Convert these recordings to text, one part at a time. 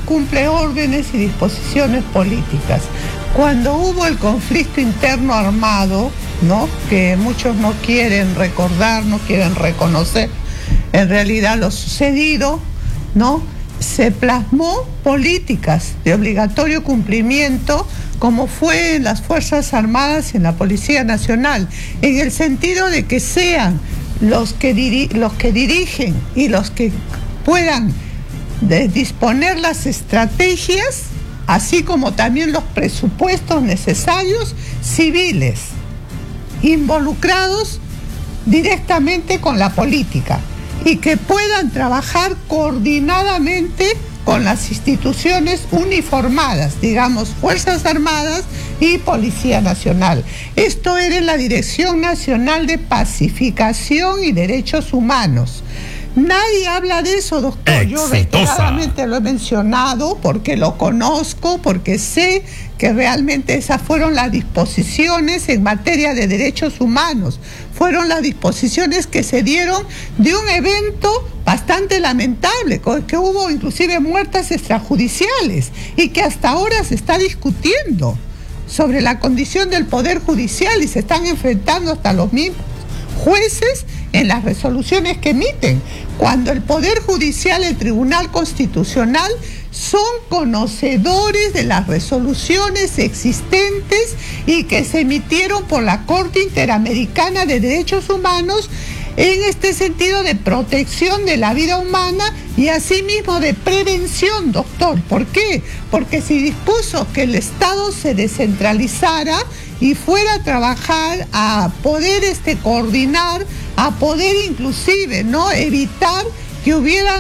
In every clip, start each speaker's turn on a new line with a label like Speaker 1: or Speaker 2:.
Speaker 1: cumple órdenes y disposiciones políticas. Cuando hubo el conflicto interno armado, ¿no?, que muchos no quieren recordar, no quieren reconocer en realidad lo sucedido, ¿no?, se plasmó políticas de obligatorio cumplimiento, como fue en las Fuerzas Armadas y en la Policía Nacional, en el sentido de que sean los que dirigen y los que puedan disponer las estrategias, así como también los presupuestos necesarios, civiles, involucrados directamente con la política, y que puedan trabajar coordinadamente con las instituciones uniformadas, digamos, Fuerzas Armadas y Policía Nacional. Esto era en la Dirección Nacional de Pacificación y Derechos Humanos. Nadie habla de eso, doctor.
Speaker 2: Exitosa.
Speaker 1: Yo reiteradamente lo he mencionado porque lo conozco, porque sé que realmente esas fueron las disposiciones en materia de derechos humanos. Fueron las disposiciones que se dieron de un evento bastante lamentable, que hubo inclusive muertes extrajudiciales y que hasta ahora se está discutiendo sobre la condición del Poder Judicial y se están enfrentando hasta los mismos jueces en las resoluciones que emiten, cuando el Poder Judicial, el Tribunal Constitucional, son conocedores de las resoluciones existentes y que se emitieron por la Corte Interamericana de Derechos Humanos en este sentido de protección de la vida humana y asimismo de prevención, doctor. ¿Por qué? Porque se dispuso que el Estado se descentralizara y fuera a trabajar a poder coordinar, a poder inclusive, ¿no?, evitar que hubieran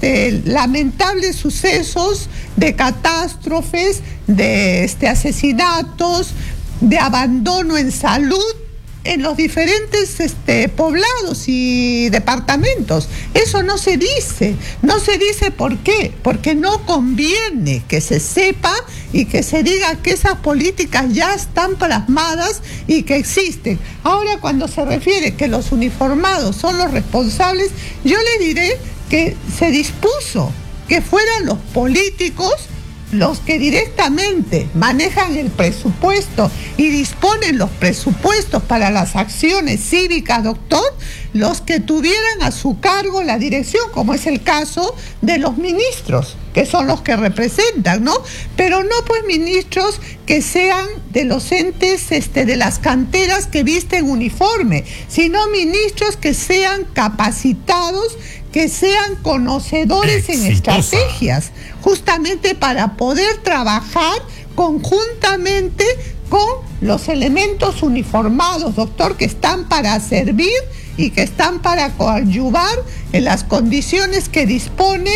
Speaker 1: lamentables sucesos de catástrofes, de asesinatos, de abandono en salud en los diferentes poblados y departamentos. Eso no se dice. No se dice ¿por qué? Porque no conviene que se sepa y que se diga que esas políticas ya están plasmadas y que existen. Ahora, cuando se refiere que los uniformados son los responsables, yo le diré que se dispuso que fueran los políticos los que directamente manejan el presupuesto y disponen los presupuestos para las acciones cívicas, doctor, los que tuvieran a su cargo la dirección, como es el caso de los ministros, que son los que representan, ¿no? Pero no pues ministros que sean de los entes, de las canteras que visten uniforme, sino ministros que sean capacitados, que sean conocedores en estrategias, justamente para poder trabajar conjuntamente con los elementos uniformados, doctor, que están para servir y que están para coadyuvar en las condiciones que dispone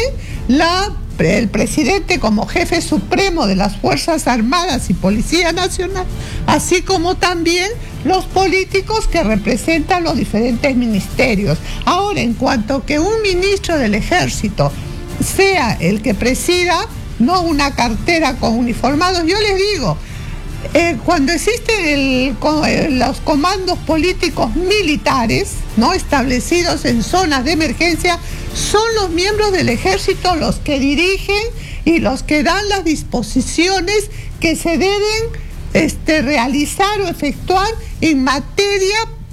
Speaker 1: el presidente como jefe supremo de las Fuerzas Armadas y Policía Nacional, así como también los políticos que representan los diferentes ministerios. Ahora, en cuanto que un ministro del Ejército sea el que presida, no una cartera con uniformados, yo les digo, cuando existen los comandos políticos militares, ¿no?, establecidos en zonas de emergencia, son los miembros del Ejército los que dirigen y los que dan las disposiciones que se deben realizar o efectuar en materia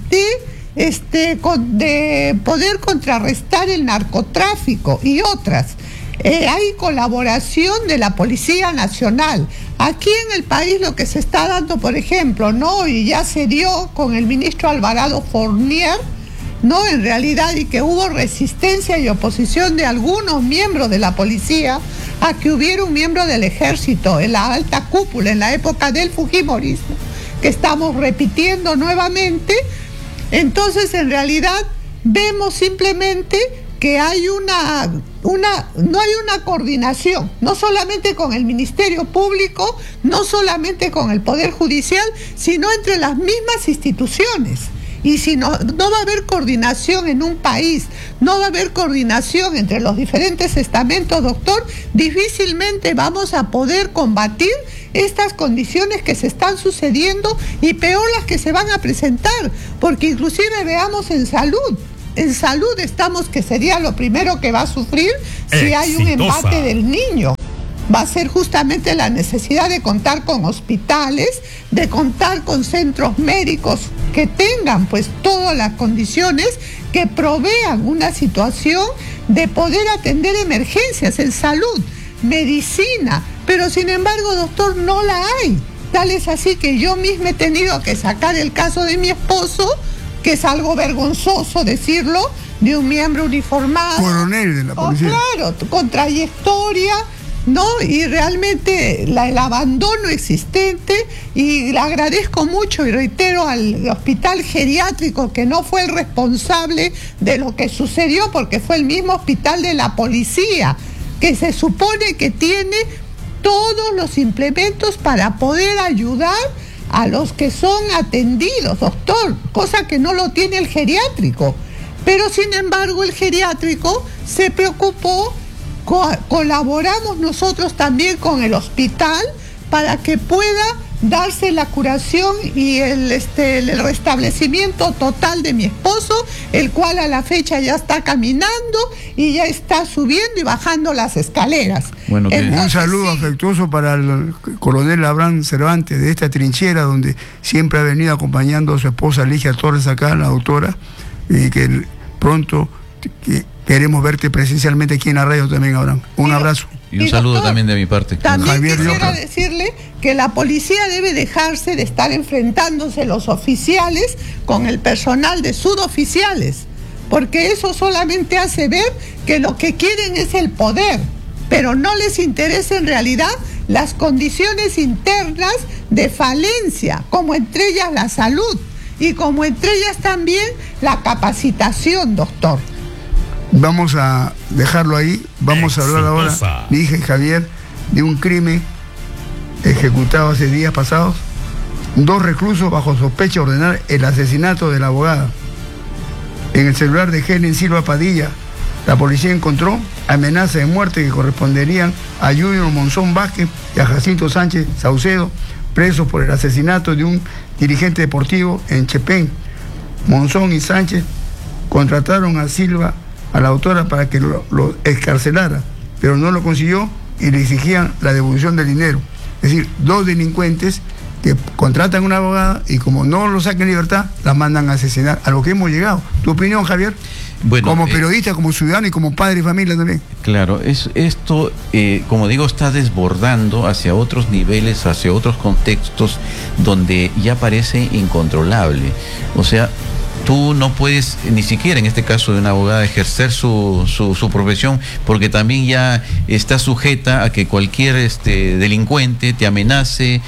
Speaker 1: de poder contrarrestar el narcotráfico y otras. Hay colaboración de la Policía Nacional. Aquí en el país lo que se está dando, por ejemplo, ¿no?, y ya se dio con el ministro Alvarado Fournier, ¿no?, en realidad, y que hubo resistencia y oposición de algunos miembros de la policía a que hubiera un miembro del Ejército en la alta cúpula en la época del fujimorismo, que estamos repitiendo nuevamente. Entonces, en realidad, vemos simplemente que hay no hay una coordinación, no solamente con el Ministerio Público, no solamente con el Poder Judicial, sino entre las mismas instituciones. Y si no va a haber coordinación en un país, no va a haber coordinación entre los diferentes estamentos, doctor, difícilmente vamos a poder combatir estas condiciones que se están sucediendo y peor las que se van a presentar, porque inclusive veamos en salud. En salud estamos, que sería lo primero que va a sufrir si hay un embate del niño. va a ser justamente la necesidad de contar con hospitales, de contar con centros médicos que tengan pues todas las condiciones que provean una situación de poder atender emergencias en salud, medicina, pero sin embargo, doctor, no la hay. Tal es así que yo misma he tenido que sacar el caso de mi esposo, que es algo vergonzoso decirlo, de un miembro uniformado.
Speaker 2: Coronel de la policía.
Speaker 1: Claro, con trayectoria, ¿no? Y realmente el abandono existente, y le agradezco mucho y reitero al hospital geriátrico que no fue el responsable de lo que sucedió, porque fue el mismo hospital de la policía, que se supone que tiene todos los implementos para poder ayudar a los que son atendidos, doctor, cosa que no lo tiene el geriátrico. Pero sin embargo el geriátrico se preocupó, colaboramos nosotros también con el hospital para que pueda darse la curación y el restablecimiento total de mi esposo, el cual a la fecha ya está caminando y ya está subiendo y bajando las escaleras.
Speaker 2: Bueno, un saludo afectuoso para el coronel Abraham Cervantes de esta trinchera donde siempre ha venido acompañando a su esposa Ligia Torres acá, la doctora, y que pronto queremos verte presencialmente aquí en la radio también, Abraham. Un abrazo.
Speaker 3: Y un saludo también de mi parte.
Speaker 1: También
Speaker 2: Javier
Speaker 1: quisiera decirle que la policía debe dejarse de estar enfrentándose los oficiales con el personal de suboficiales, porque eso solamente hace ver que lo que quieren es el poder, pero no les interesa en realidad las condiciones internas de falencia, como entre ellas la salud y como entre ellas también la capacitación, doctor.
Speaker 2: Vamos a dejarlo ahí, vamos a hablar ahora, mi hija y Javier, de un crimen ejecutado hace días pasados. 2 reclusos bajo sospecha de ordenar el asesinato de la abogada. En el celular de Helen Silva Padilla, la policía encontró amenazas de muerte que corresponderían a Junior Monzón Vázquez y a Jacinto Sánchez Saucedo, presos por el asesinato de un dirigente deportivo en Chepén. Monzón y Sánchez contrataron a Silva, a la autora, para que lo excarcelara, pero no lo consiguió y le exigían la devolución del dinero. Es decir, 2 delincuentes que contratan a una abogada y como no lo sacan en libertad, la mandan a asesinar. A lo que hemos llegado. ¿Tu opinión, Javier?
Speaker 3: Bueno,
Speaker 2: como periodista, como ciudadano y como padre y familia también.
Speaker 3: Claro, esto, como digo, está desbordando hacia otros niveles, hacia otros contextos donde ya parece incontrolable. O sea, tú no puedes, ni siquiera en este caso de una abogada, ejercer su profesión, porque también ya está sujeta a que cualquier delincuente te amenace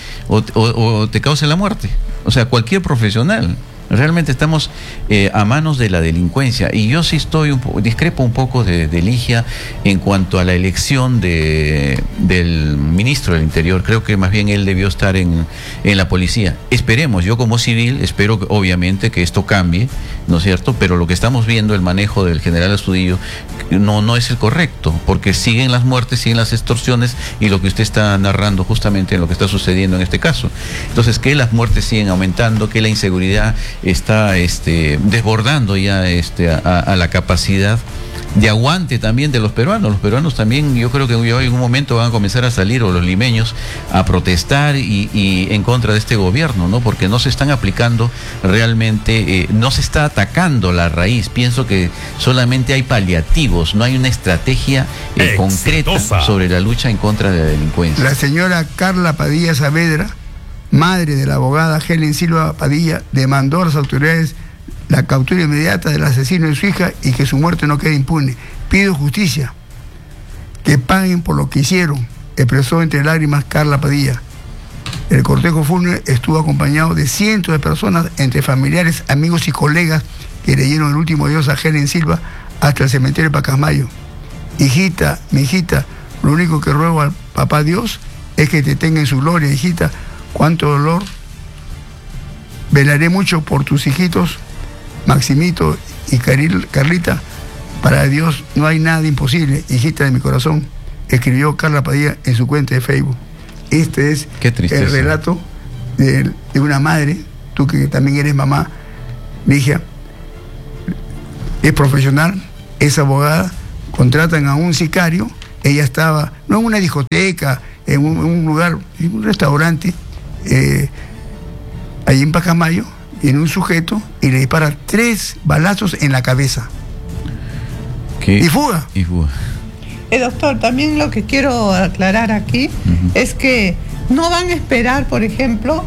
Speaker 3: o te cause la muerte. O sea, cualquier profesional. Realmente estamos a manos de la delincuencia, y yo sí discrepo un poco de Ligia en cuanto a la elección del ministro del Interior. Creo que más bien él debió estar en la policía. Esperemos, yo como civil espero obviamente que esto cambie, ¿no es cierto? Pero lo que estamos viendo, el manejo del general Astudillo, no es el correcto, porque siguen las muertes, siguen las extorsiones y lo que usted está narrando justamente en lo que está sucediendo en este caso. Entonces, que las muertes siguen aumentando, que la inseguridad está desbordando ya a la capacidad de aguante también de los peruanos. Los peruanos también, yo creo que en algún momento van a comenzar a salir, o los limeños, a protestar y en contra de este gobierno, ¿no? Porque no se están aplicando realmente, no se está atacando la raíz. Pienso que solamente hay paliativos, no hay una estrategia concreta sobre la lucha en contra de la delincuencia.
Speaker 2: La señora Carla Padilla Saavedra, madre de la abogada Helen Silva Padilla, demandó a las autoridades la captura inmediata del asesino de su hija y que su muerte no quede impune. Pido justicia, que paguen por lo que hicieron, expresó entre lágrimas Carla Padilla. El cortejo fúnebre estuvo acompañado de cientos de personas, entre familiares, amigos y colegas, que le dieron el último adiós a Helen Silva hasta el cementerio de Pacasmayo. Hijita, mi hijita, lo único que ruego al papá Dios es que te tenga en su gloria, hijita. Cuánto dolor. Velaré mucho por tus hijitos, Maximito y Carlita. Para Dios no hay nada imposible, hijita de mi corazón, escribió Carla Padilla en su cuenta de Facebook. Este es el relato de una madre, tú que también eres mamá, Ligia. Es profesional, es abogada, contratan a un sicario, ella estaba no en una discoteca, en un lugar, en un restaurante, allí en Pacamayo, viene un sujeto y le dispara 3 balazos en la cabeza.
Speaker 3: ¿Qué?
Speaker 2: Y fuga.
Speaker 3: Y fuga.
Speaker 1: Doctor, también lo que quiero aclarar aquí es que no van a esperar, por ejemplo,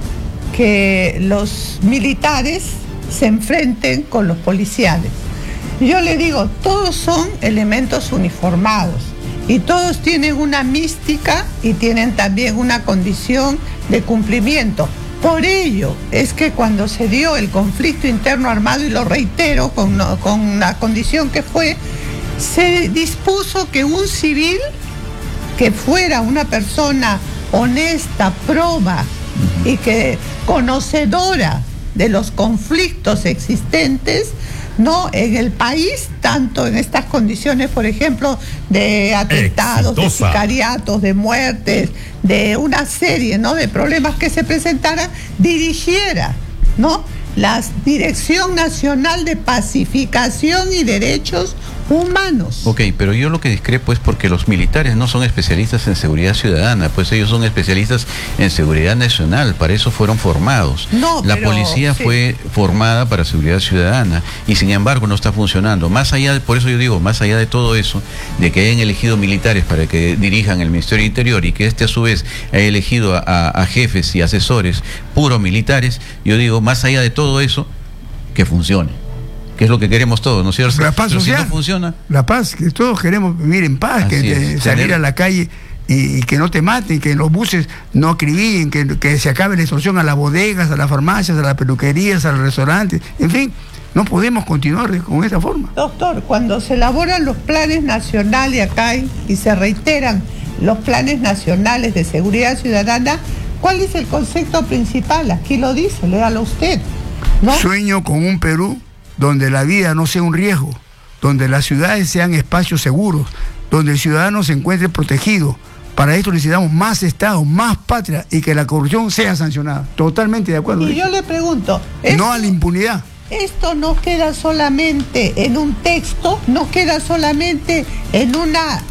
Speaker 1: que los militares se enfrenten con los policiales. Yo le digo, todos son elementos uniformados y todos tienen una mística y tienen también una condición de cumplimiento. Por ello es que cuando se dio el conflicto interno armado, y lo reitero con la condición que fue, se dispuso que un civil que fuera una persona honesta, proba y que conocedora de los conflictos existentes, ¿no?, en el país, tanto en estas condiciones, por ejemplo, de atentados, de sicariatos, de muertes, de una serie, ¿no?, de problemas que se presentaran, dirigiera, ¿no?, la Dirección Nacional de Pacificación y Derechos Humanos.
Speaker 3: Ok, pero yo lo que discrepo es porque los militares no son especialistas en seguridad ciudadana, pues ellos son especialistas en seguridad nacional, para eso fueron formados.
Speaker 1: No,
Speaker 3: la policía fue formada para seguridad ciudadana y sin embargo no está funcionando. Más allá por eso yo digo, más allá de todo eso, de que hayan elegido militares para que dirijan el Ministerio del Interior y que a su vez haya elegido a jefes y asesores puros militares, yo digo, más allá de todo eso, que funcione. Que es lo que queremos todos, ¿no es cierto?
Speaker 2: La paz social,
Speaker 3: si no funciona,
Speaker 2: la paz, que todos queremos vivir en paz, salir a la calle y que no te maten, que los buses no acribillen, que se acabe la extorsión a las bodegas, a las farmacias, a las peluquerías, a los restaurantes, en fin, no podemos continuar con esta forma.
Speaker 1: Doctor, cuando se elaboran los planes nacionales acá y se reiteran los planes nacionales de seguridad ciudadana, ¿cuál es el concepto principal? Aquí lo dice, léalo usted, ¿no?
Speaker 2: Sueño con un Perú donde la vida no sea un riesgo, donde las ciudades sean espacios seguros, donde el ciudadano se encuentre protegido. Para esto necesitamos más Estado, más patria y que la corrupción sea sancionada. Totalmente de acuerdo.
Speaker 1: Y yo le pregunto,
Speaker 2: no a la impunidad.
Speaker 1: Esto no queda solamente en un texto, no queda solamente en una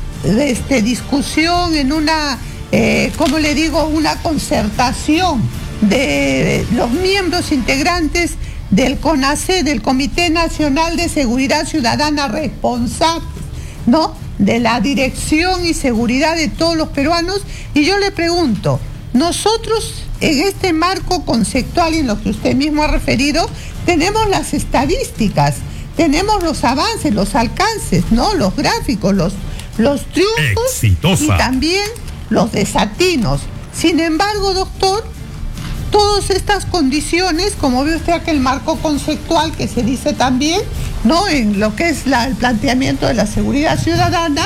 Speaker 1: discusión, en una, ¿cómo le digo?, una concertación de los miembros integrantes del CONACE, del Comité Nacional de Seguridad Ciudadana, responsables, ¿no?, de la dirección y seguridad de todos los peruanos. Y yo le pregunto, nosotros en este marco conceptual y en lo que usted mismo ha referido, tenemos las estadísticas, tenemos los avances, los alcances, ¿no?, los gráficos, los triunfos. Exitosa. Y también los desatinos. Sin embargo, doctor, todas estas condiciones, como ve usted aquel marco conceptual que se dice también, ¿no?, en lo que es el planteamiento de la seguridad ciudadana,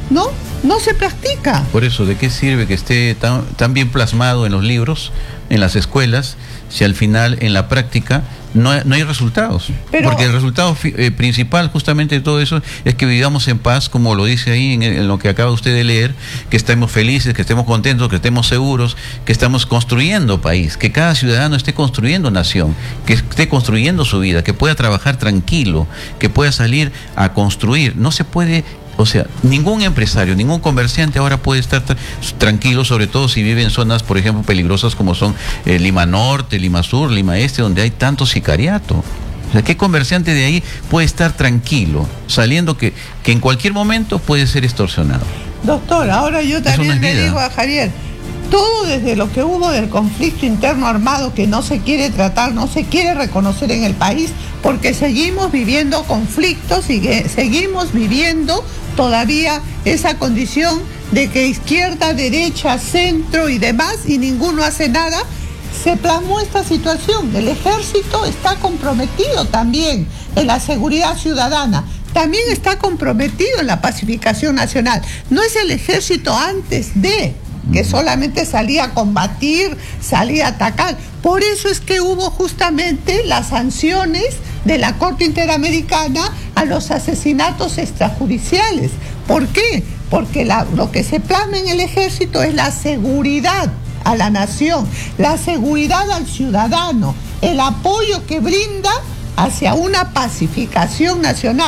Speaker 1: no se practica.
Speaker 3: Por eso, ¿de qué sirve que esté tan bien plasmado en los libros, en las escuelas, si al final en la práctica no hay resultados? Porque el resultado principal justamente de todo eso es que vivamos en paz, como lo dice ahí en lo que acaba usted de leer, que estemos felices, que estemos contentos, que estemos seguros, que estamos construyendo país, que cada ciudadano esté construyendo nación, que esté construyendo su vida, que pueda trabajar tranquilo, que pueda salir a construir. No se puede... O sea, ningún empresario, ningún comerciante ahora puede estar tranquilo, sobre todo si vive en zonas, por ejemplo, peligrosas como son Lima Norte, Lima Sur, Lima Este, donde hay tanto sicariato. O sea, ¿qué comerciante de ahí puede estar tranquilo, sabiendo que en cualquier momento puede ser extorsionado?
Speaker 1: Doctor, ahora yo también le digo a Javier, todo desde lo que hubo del conflicto interno armado que no se quiere tratar, no se quiere reconocer en el país, porque seguimos viviendo conflictos y seguimos viviendo todavía esa condición de que izquierda, derecha, centro y demás, y ninguno hace nada. Se plasmó esta situación. El ejército está comprometido también en la seguridad ciudadana, también está comprometido en la pacificación nacional. No es el ejército antes de que solamente salía a combatir, salía a atacar. Por eso es que hubo justamente las sanciones de la Corte Interamericana a los asesinatos extrajudiciales. ¿Por qué? Porque lo que se plasma en el ejército es la seguridad a la nación, la seguridad al ciudadano, el apoyo que brinda hacia una pacificación nacional.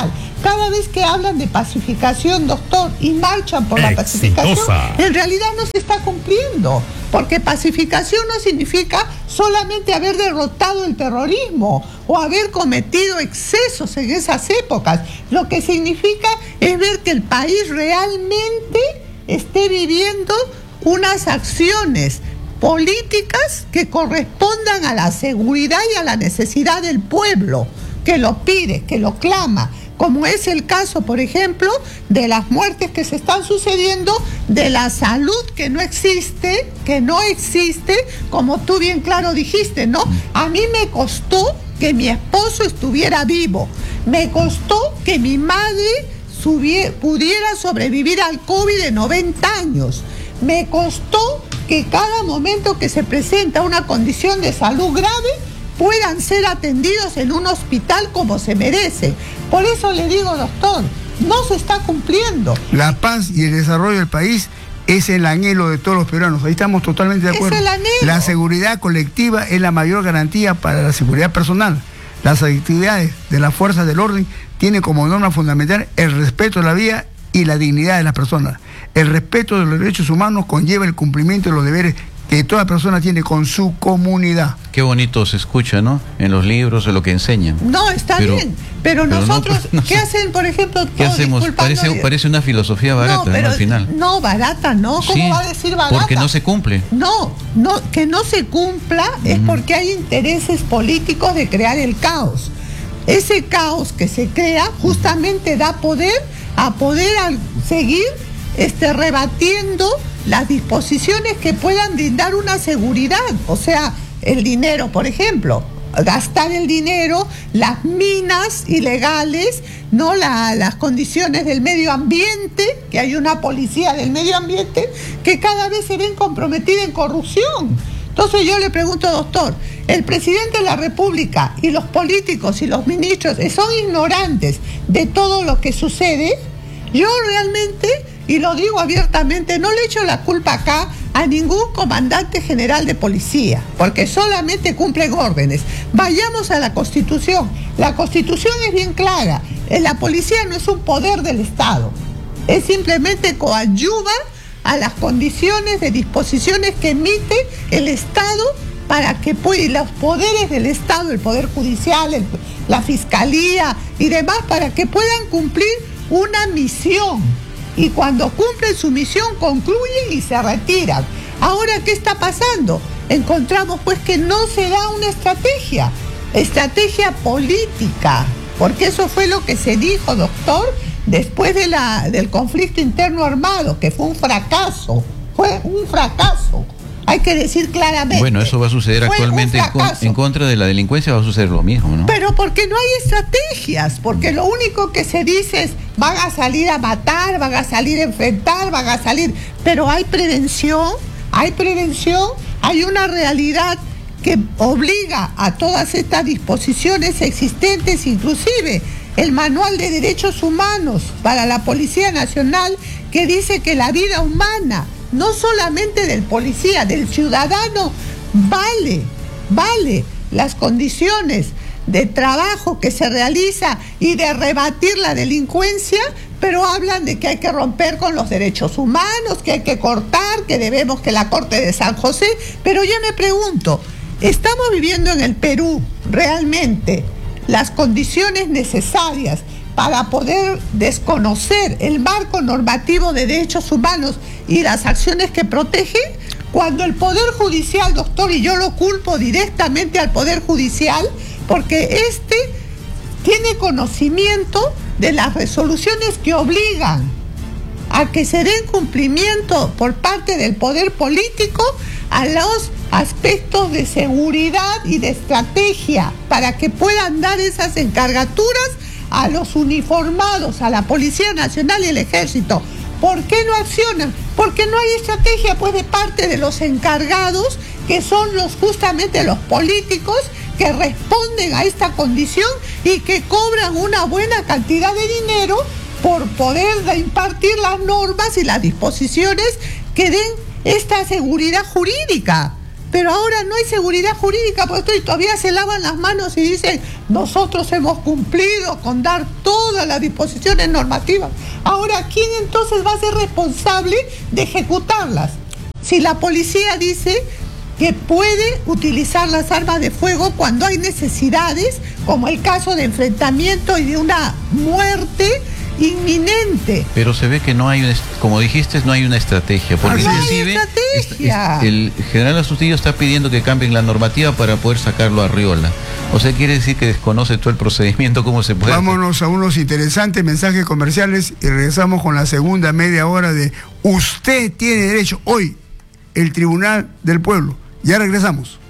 Speaker 1: cada vez que hablan de pacificación, doctor, y marchan por la pacificación, en realidad no se está cumpliendo, porque pacificación no significa solamente haber derrotado el terrorismo o haber cometido excesos en esas épocas. Lo que significa es ver que el país realmente esté viviendo unas acciones políticas que correspondan a la seguridad y a la necesidad del pueblo, que lo pide, que lo clama, como es el caso, por ejemplo, de las muertes que se están sucediendo, de la salud que no existe, como tú bien claro dijiste, ¿no? A mí me costó que mi esposo estuviera vivo, me costó que mi madre pudiera sobrevivir al COVID de 90 años, me costó que cada momento que se presenta una condición de salud grave puedan ser atendidos en un hospital como se merece. Por eso le digo, doctor, no se está cumpliendo.
Speaker 2: La paz y el desarrollo del país es el anhelo de todos los peruanos. Ahí estamos totalmente de acuerdo.
Speaker 1: Es el anhelo.
Speaker 2: La seguridad colectiva es la mayor garantía para la seguridad personal. Las actividades de las fuerzas del orden tienen como norma fundamental el respeto de la vida y la dignidad de las personas. El respeto de los derechos humanos conlleva el cumplimiento de los deberes que toda persona tiene con su comunidad.
Speaker 3: Qué bonito se escucha, ¿no? En los libros, en lo que enseñan.
Speaker 1: No, está bien, pero nosotros, no, ¿qué hacen, por ejemplo?
Speaker 3: ¿Qué hacemos? Parece una filosofía barata, ¿no? Al final.
Speaker 1: No, barata, ¿no? ¿Cómo sí, va a decir barata?
Speaker 3: Porque no se cumple.
Speaker 1: No, que no se cumpla es porque hay intereses políticos de crear el caos. Ese caos que se crea justamente da poder a seguir rebatiendo las disposiciones que puedan brindar una seguridad, o sea, el dinero, por ejemplo, gastar el dinero, las minas ilegales, ¿no? Las condiciones del medio ambiente, que hay una policía del medio ambiente que cada vez se ven comprometidas en corrupción. Entonces yo le pregunto, doctor, ¿el presidente de la República y los políticos y los ministros son ignorantes de todo lo que sucede? Yo realmente, y lo digo abiertamente, no le echo la culpa acá a ningún comandante general de policía, porque solamente cumplen órdenes. Vayamos a la Constitución. La Constitución es bien clara. La policía no es un poder del Estado. Es simplemente coadyuva a las condiciones de disposiciones que emite el Estado para que los poderes del Estado, el Poder Judicial, la Fiscalía y demás, para que puedan cumplir una misión, y cuando cumplen su misión concluyen y se retiran. Ahora, ¿qué está pasando? Encontramos pues que no se da una estrategia política, porque eso fue lo que se dijo, doctor, después del conflicto interno armado, que fue un fracaso. Hay que decir claramente.
Speaker 3: Bueno, eso va a suceder actualmente en contra de la delincuencia, va a suceder lo mismo, ¿no?
Speaker 1: Pero porque no hay estrategias, porque lo único que se dice es van a salir a matar, van a salir a enfrentar, van a salir, pero hay prevención, hay una realidad que obliga a todas estas disposiciones existentes, inclusive el Manual de Derechos Humanos para la Policía Nacional, que dice que la vida humana, no solamente del policía, del ciudadano, vale las condiciones de trabajo que se realiza y de rebatir la delincuencia, pero hablan de que hay que romper con los derechos humanos, que hay que cortar, que debemos que la Corte de San José, pero yo me pregunto, ¿estamos viviendo en el Perú realmente las condiciones necesarias para poder desconocer el marco normativo de derechos humanos y las acciones que protegen? Cuando el Poder Judicial, doctor, y yo lo culpo directamente al Poder Judicial, porque tiene conocimiento de las resoluciones que obligan a que se den cumplimiento por parte del poder político a los aspectos de seguridad y de estrategia para que puedan dar esas encargaturas a los uniformados, a la Policía Nacional y el Ejército. ¿Por qué no accionan? Porque no hay estrategia pues de parte de los encargados, que son justamente los políticos que responden a esta condición y que cobran una buena cantidad de dinero por poder impartir las normas y las disposiciones que den esta seguridad jurídica. pero ahora no hay seguridad jurídica, porque todavía se lavan las manos y dicen, nosotros hemos cumplido con dar todas las disposiciones normativas. Ahora, ¿quién entonces va a ser responsable de ejecutarlas? Si la policía dice que puede utilizar las armas de fuego cuando hay necesidades, como el caso de enfrentamiento y de una muerte inminente.
Speaker 3: Pero se ve que no hay, como dijiste, no hay una estrategia. Porque
Speaker 1: no hay estrategia.
Speaker 3: El general Asustillo está pidiendo que cambien la normativa para poder sacarlo a Arriola. O sea, quiere decir que desconoce todo el procedimiento, cómo se puede.
Speaker 2: Vámonos a unos interesantes mensajes comerciales y regresamos con la segunda media hora de Usted tiene derecho. Hoy, el Tribunal del Pueblo. Ya regresamos.